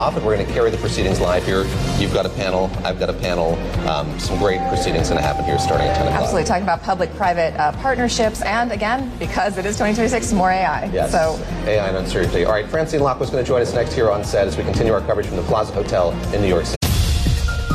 And we're going to carry the proceedings live here. You've got a panel, I've got a panel. Some great proceedings going to happen here starting at 10 o'clock. Absolutely, talking about public-private partnerships, and again, because it is 2026, more AI. Yes, so AI and uncertainty. All right, Francine Locke was going to join us next here on set as we continue our coverage from the Plaza Hotel in New York City.